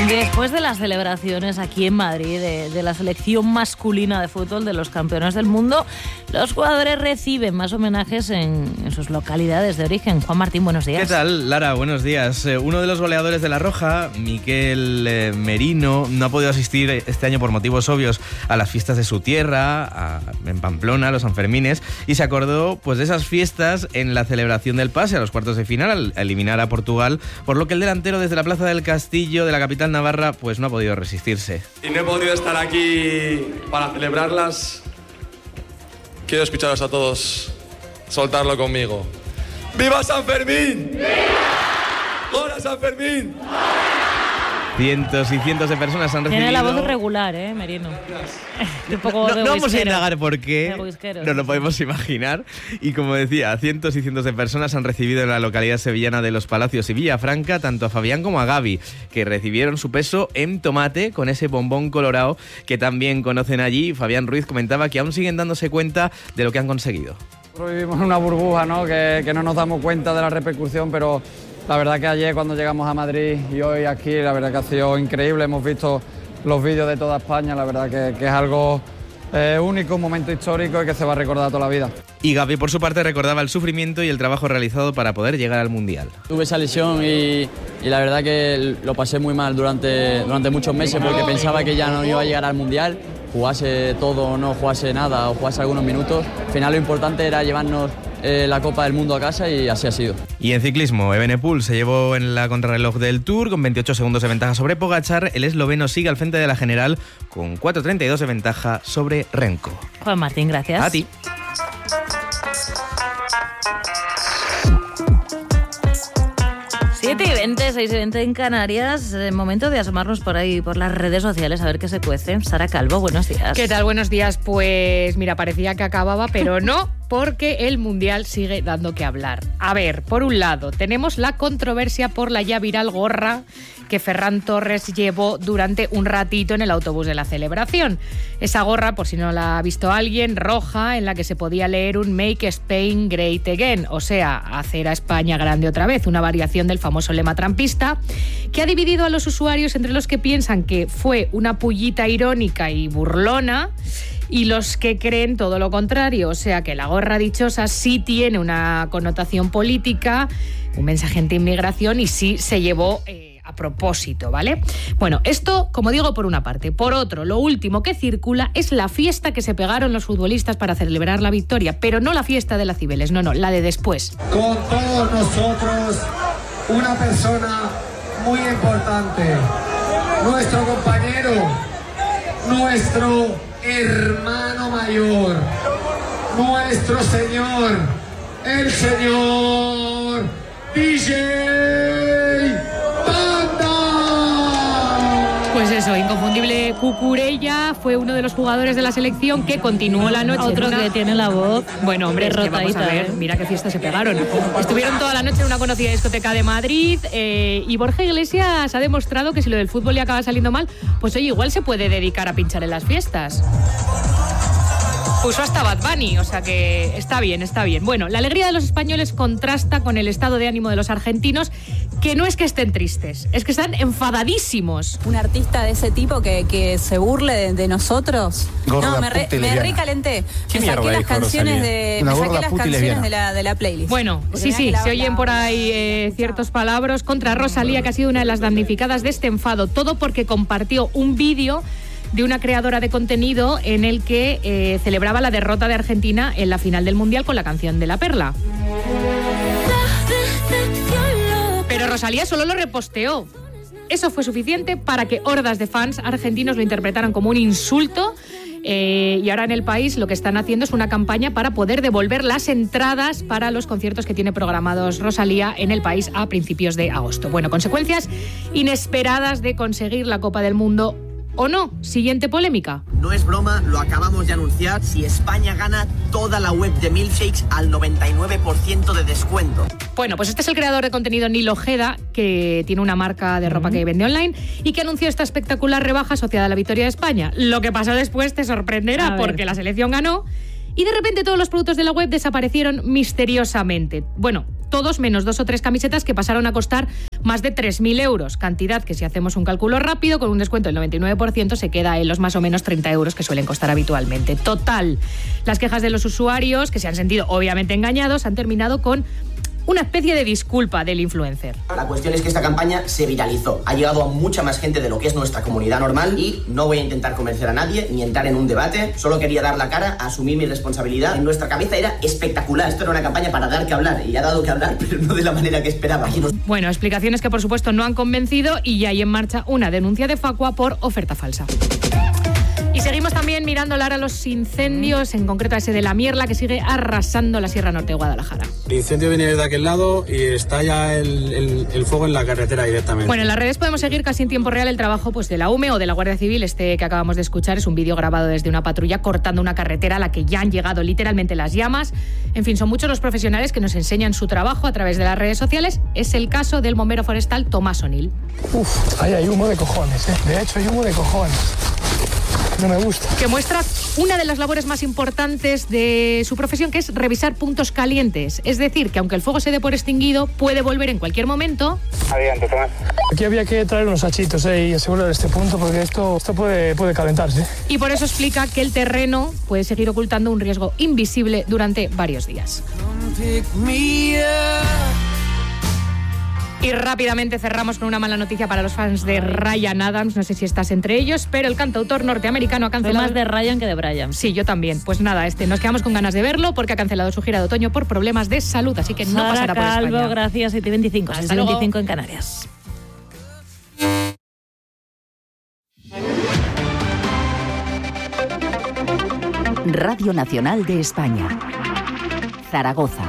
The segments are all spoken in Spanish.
Después de las celebraciones aquí en Madrid de la selección masculina de fútbol de los campeones del mundo, los jugadores reciben más homenajes en sus localidades de origen. Juan Martín, buenos días. ¿Qué tal, Lara? Buenos días. Uno de los goleadores de La Roja, Miquel Merino, no ha podido asistir este año por motivos obvios a las fiestas de su tierra, en Pamplona, los Sanfermines, y se acordó pues de esas fiestas en la celebración del pase a los cuartos de final al eliminar a Portugal, por lo que el delantero desde la Plaza del Castillo de la capital navarra pues no ha podido resistirse. Y no he podido estar aquí para celebrarlas. Quiero escucharos a todos soltarlo conmigo. ¡Viva San Fermín! ¡Viva! ¡Hola San Fermín! Cientos y cientos de personas han recibido... Tiene la voz regular, Merino. Un poco no vamos a indagar por qué, nos lo podemos imaginar. Y como decía, cientos y cientos de personas han recibido en la localidad sevillana de Los Palacios y Villafranca tanto a Fabián como a Gaby, que recibieron su peso en tomate con ese bombón colorado que también conocen allí. Fabián Ruiz comentaba que aún siguen dándose cuenta de lo que han conseguido. Vivimos una burbuja, ¿no? Que no nos damos cuenta de la repercusión, pero la verdad que ayer cuando llegamos a Madrid y hoy aquí, la verdad que ha sido increíble. Hemos visto los vídeos de toda España, la verdad que es algo único, un momento histórico y que se va a recordar toda la vida. Y Gaby, por su parte, recordaba el sufrimiento y el trabajo realizado para poder llegar al Mundial. Tuve esa lesión y la verdad que lo pasé muy mal durante muchos meses porque pensaba que ya no iba a llegar al Mundial, jugase todo o no jugase nada o jugase algunos minutos. Al final lo importante era llevarnos la Copa del Mundo a casa y así ha sido. Y en ciclismo, Evenepoel se llevó en la contrarreloj del Tour con 28 segundos de ventaja sobre Pogačar. El esloveno sigue al frente de la general con 4.32 de ventaja sobre Renko. Juan Martín, gracias. A ti. Siete y 20, 6 y 20 en Canarias. Momento de asomarnos por ahí, por las redes sociales, a ver qué se cuece. Sara Calvo, buenos días. ¿Qué tal? Buenos días. Pues mira, parecía que acababa, pero no, porque el Mundial sigue dando que hablar. A ver, por un lado, tenemos la controversia por la ya viral gorra que Ferran Torres llevó durante un ratito en el autobús de la celebración. Esa gorra, por si no la ha visto alguien, roja, en la que se podía leer un Make Spain Great Again, o sea, hacer a España grande otra vez, una variación del famoso lema trampista, que ha dividido a los usuarios entre los que piensan que fue una pullita irónica y burlona y los que creen todo lo contrario, o sea que la gorra dichosa sí tiene una connotación política, un mensaje anti-inmigración y sí se llevó a propósito, ¿vale? Bueno, esto, como digo, por una parte. Por otro, lo último que circula es la fiesta que se pegaron los futbolistas para celebrar la victoria, pero no la fiesta de las Cibeles, no, la de después. Con todos nosotros, una persona muy importante, nuestro compañero, nuestro hermano mayor, nuestro señor, el señor DJ Banda. Pues eso, inconfundible Cucurella fue uno de los jugadores de la selección que continuó la noche. Otro que tiene la voz. Bueno, hombre, es que vamos a ver, mira qué fiesta se pegaron. Estuvieron toda la noche en una conocida discoteca de Madrid y Borja Iglesias ha demostrado que si lo del fútbol le acaba saliendo mal, pues oye, igual se puede dedicar a pinchar en las fiestas. Puso hasta Bad Bunny, o sea que está bien, está bien. Bueno, la alegría de los españoles contrasta con el estado de ánimo de los argentinos, que no es que estén tristes, es que están enfadadísimos. Un artista de ese tipo que se burle de nosotros. Gorda, no, me recalenté. Me saqué las canciones de la playlist. Bueno, sí, se oyen por ahí ciertos palabras contra Rosalía, que ha sido una de las damnificadas de este enfado. Todo porque compartió un vídeo de una creadora de contenido en el que celebraba la derrota de Argentina en la final del Mundial con la canción de La Perla. Pero Rosalía solo lo reposteó. Eso fue suficiente para que hordas de fans argentinos lo interpretaran como un insulto. Y ahora en el país lo que están haciendo es una campaña para poder devolver las entradas para los conciertos que tiene programados Rosalía en el país a principios de agosto. Bueno, consecuencias inesperadas de conseguir la Copa del Mundo ¿o no? Siguiente polémica. No es broma, lo acabamos de anunciar. Si España gana, toda la web de Milkshakes al 99% de descuento. Bueno, pues este es el creador de contenido Nil Ojeda, que tiene una marca de ropa que vende online y que anunció esta espectacular rebaja asociada a la victoria de España. Lo que pasó después te sorprenderá porque la selección ganó y de repente todos los productos de la web desaparecieron misteriosamente. Bueno, todos menos 2 o 3 camisetas que pasaron a costar más de 3.000 euros, cantidad que si hacemos un cálculo rápido, con un descuento del 99%, se queda en los más o menos 30 euros que suelen costar habitualmente. Total, las quejas de los usuarios, que se han sentido obviamente engañados, han terminado con una especie de disculpa del influencer. La cuestión es que esta campaña se viralizó, ha llegado a mucha más gente de lo que es nuestra comunidad normal y no voy a intentar convencer a nadie ni entrar en un debate, solo quería dar la cara, asumir mi responsabilidad. En nuestra cabeza era espectacular, esto era una campaña para dar que hablar y ha dado que hablar, pero no de la manera que esperaba. Bueno, explicaciones que por supuesto no han convencido y ya hay en marcha una denuncia de Facua por oferta falsa. Y seguimos también mirando, Lara, los incendios, en concreto a ese de La Mierla, que sigue arrasando la Sierra Norte de Guadalajara. El incendio viene de aquel lado y está ya el fuego en la carretera directamente. Bueno, en las redes podemos seguir casi en tiempo real el trabajo de la UME o de la Guardia Civil. Este que acabamos de escuchar es un vídeo grabado desde una patrulla cortando una carretera a la que ya han llegado literalmente las llamas. En fin, son muchos los profesionales que nos enseñan su trabajo a través de las redes sociales. Es el caso del bombero forestal Tomás O'Neill. Ahí hay humo de cojones, ¿eh? De hecho, hay humo de cojones. No me gusta. Que muestra una de las labores más importantes de su profesión, que es revisar puntos calientes. Es decir, que aunque el fuego se dé por extinguido, puede volver en cualquier momento. Adelante, Tomás. Aquí había que traer unos hachitos y asegurar este punto, porque esto puede calentarse. Y por eso explica que el terreno puede seguir ocultando un riesgo invisible durante varios días. Y rápidamente cerramos con una mala noticia para los fans de Ryan Adams. No sé si estás entre ellos, pero el cantautor norteamericano ha cancelado... Más de Ryan que de Brian. Sí, yo también. Pues nada, nos quedamos con ganas de verlo porque ha cancelado su gira de otoño por problemas de salud, así que no pasará por España. Calvo, gracias. 7:25. 7:25 en Canarias. Radio Nacional de España. Zaragoza.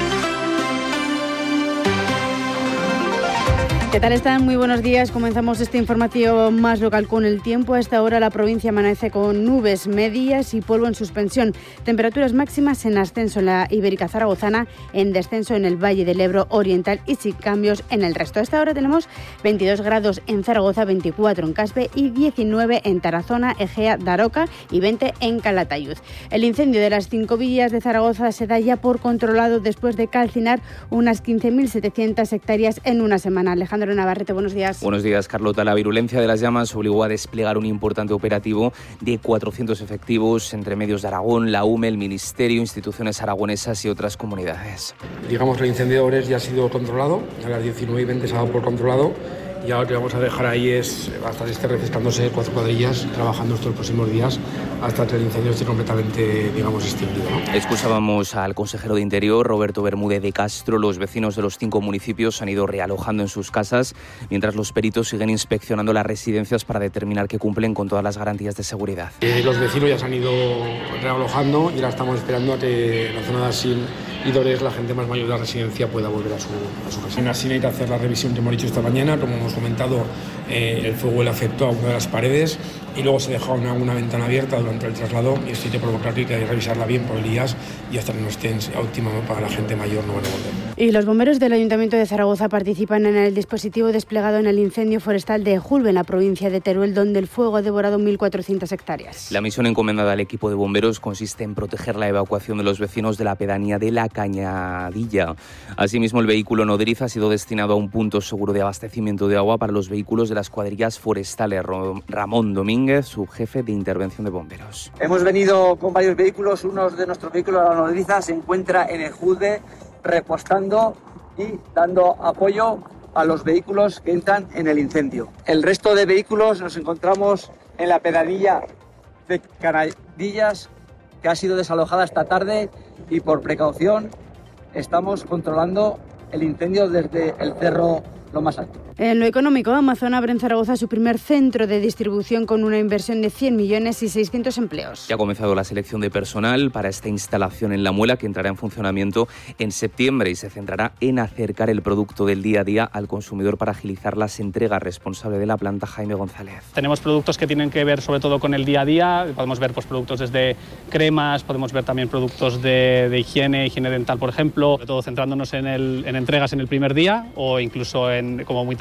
¿Qué tal están? Muy buenos días. Comenzamos este informativo más local con el tiempo. A esta hora la provincia amanece con nubes medias y polvo en suspensión. Temperaturas máximas en ascenso en la Ibérica Zaragozana, en descenso en el Valle del Ebro Oriental y sin cambios en el resto. A esta hora tenemos 22 grados en Zaragoza, 24 en Caspe y 19 en Tarazona, Egea, Daroca y 20 en Calatayud. El incendio de las 5 villas de Zaragoza se da ya por controlado después de calcinar unas 15.700 hectáreas en una semana. Alejandro Navarrete, buenos días. Buenos días, Carlota. La virulencia de las llamas obligó a desplegar un importante operativo de 400 efectivos entre medios de Aragón, la UME, el Ministerio, instituciones aragonesas y otras comunidades. Digamos que el incendio de Ores ya ha sido controlado, a las 19:20 se ha dado por controlado. Y ahora lo que vamos a dejar ahí es, hasta que esté refrescándose, 4 cuadrillas, trabajando estos próximos días hasta que el incendio esté completamente, digamos, extinguido, ¿no? Escuchábamos al consejero de Interior, Roberto Bermúdez de Castro. Los vecinos de los 5 municipios han ido realojando en sus casas, mientras los peritos siguen inspeccionando las residencias para determinar que cumplen con todas las garantías de seguridad. Los vecinos ya se han ido realojando y ahora estamos esperando a que la zona de Asín y Dores, la gente más mayor de la residencia, pueda volver a su casa. En Asín hay que hacer la revisión que hemos dicho esta mañana. Como hemos comentado, el fuego le afectó a una de las paredes y luego se dejó una ventana abierta durante el traslado, y esto hay que provocar que hay que revisarla bien por días y hasta que no esté óptima para la gente mayor no van a volver. Y los bomberos del Ayuntamiento de Zaragoza participan en el dispositivo desplegado en el incendio forestal de Julbe, en la provincia de Teruel, donde el fuego ha devorado 1.400 hectáreas. La misión encomendada al equipo de bomberos consiste en proteger la evacuación de los vecinos de la pedanía de La Cañadilla. Asimismo, el vehículo nodriza ha sido destinado a un punto seguro de abastecimiento de agua para los vehículos de las cuadrillas forestales. Ramón Domínguez, subjefe de intervención de bomberos. Hemos venido con varios vehículos. Uno de nuestros vehículos, la nodriza, se encuentra en el Julbe repostando y dando apoyo a los vehículos que entran en el incendio. El resto de vehículos nos encontramos en la pedanilla de Canadillas, que ha sido desalojada esta tarde, y por precaución estamos controlando el incendio desde el cerro lo más alto. En lo económico, Amazon abre en Zaragoza su primer centro de distribución con una inversión de 100 millones y 600 empleos. Ya ha comenzado la selección de personal para esta instalación en La Muela, que entrará en funcionamiento en septiembre y se centrará en acercar el producto del día a día al consumidor para agilizar las entregas. Responsable de la planta, Jaime González. Tenemos productos que tienen que ver sobre todo con el día a día. Podemos ver productos desde cremas, podemos ver también productos de higiene dental, por ejemplo, sobre todo centrándonos en entregas en el primer día o incluso como muy tarde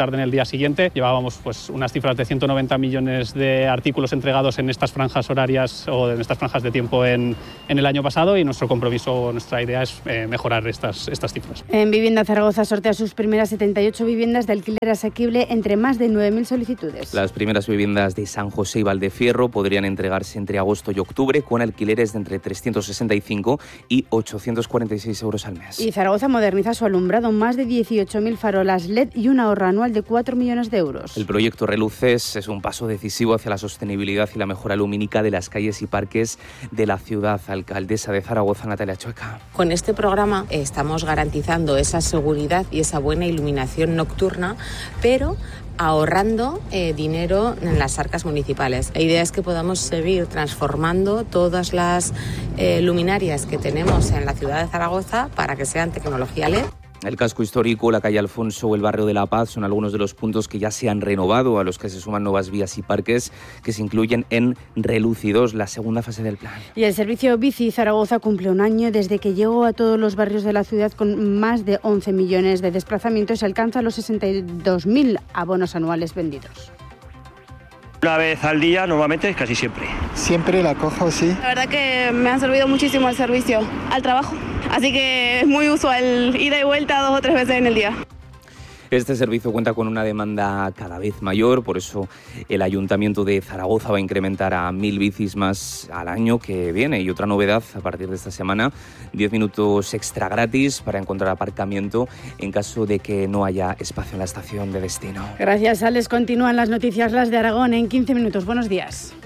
tarde en el día siguiente. Llevábamos pues unas cifras de 190 millones de artículos entregados en estas franjas horarias o en estas franjas de tiempo en el año pasado, y nuestro compromiso, nuestra idea es mejorar estas cifras. En Vivienda Zaragoza sortea sus primeras 78 viviendas de alquiler asequible entre más de 9.000 solicitudes. Las primeras viviendas de San José y Valdefierro podrían entregarse entre agosto y octubre con alquileres de entre 365 y 846 euros al mes. Y Zaragoza moderniza su alumbrado, más de 18.000 farolas LED y un ahorro anual de 4 millones de euros. El proyecto Reluces es un paso decisivo hacia la sostenibilidad y la mejora lumínica de las calles y parques de la ciudad. Alcaldesa de Zaragoza, Natalia Chueca. Con este programa estamos garantizando esa seguridad y esa buena iluminación nocturna, pero ahorrando dinero en las arcas municipales. La idea es que podamos seguir transformando todas las luminarias que tenemos en la ciudad de Zaragoza para que sean tecnología LED. El casco histórico, la calle Alfonso o el barrio de La Paz son algunos de los puntos que ya se han renovado, a los que se suman nuevas vías y parques que se incluyen en Relúcidos, la segunda fase del plan. Y el servicio Bici Zaragoza cumple un año desde que llegó a todos los barrios de la ciudad con más de 11 millones de desplazamientos y alcanza los 62.000 abonos anuales vendidos. Una vez al día, normalmente, casi siempre. Siempre la cojo, sí. La verdad que me ha servido muchísimo el servicio al trabajo, así que es muy usual ida y vuelta 2 o 3 veces en el día. Este servicio cuenta con una demanda cada vez mayor, por eso el Ayuntamiento de Zaragoza va a incrementar a 1.000 bicis más al año que viene. Y otra novedad, a partir de esta semana, 10 minutos extra gratis para encontrar aparcamiento en caso de que no haya espacio en la estación de destino. Gracias, Alex. Continúan las noticias, las de Aragón, en 15 minutos. Buenos días.